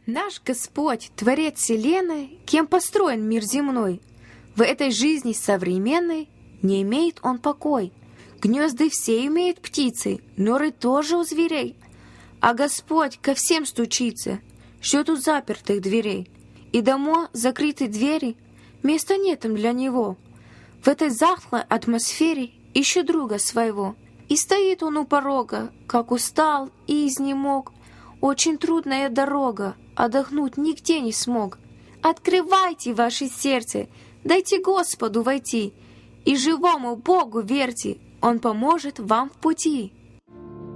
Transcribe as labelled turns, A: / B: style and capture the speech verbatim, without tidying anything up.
A: Наш Господь, Творец Вселенной, кем построен мир земной, в этой жизни современной не имеет он покой. Гнезда все имеют птицы, норы тоже у зверей. А Господь ко всем стучится, ждет у запертых дверей. И дома закрыты двери, места нет им для него. В этой захлой атмосфере ищу друга своего. И стоит он у порога, как устал и изнемог. Очень трудная дорога, отдохнуть нигде не смог. Открывайте ваше сердце, дайте Господу войти, и живому Богу верьте, Он поможет вам в пути.